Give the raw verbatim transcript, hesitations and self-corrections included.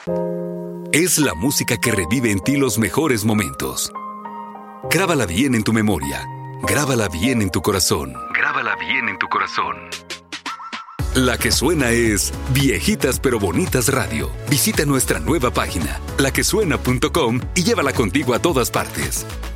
Es la música que revive en ti los mejores momentos. Grábala bien en tu memoria. Grábala bien en tu corazón. Grábala bien en tu corazón. La que suena es Viejitas pero Bonitas Radio. Visita nuestra nueva página, la que suena punto com, y llévala contigo a todas partes.